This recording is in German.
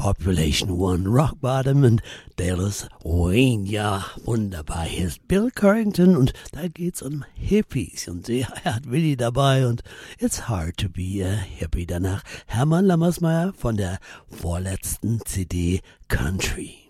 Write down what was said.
Population One, Rock Bottom und Dallas Wayne. Ja, wunderbar. Hier ist Bill Carrington und da geht's um Hippies. Und er hat Willi dabei und It's Hard to Be a Hippie. Danach Hermann Lammersmeyer von der vorletzten CD Country.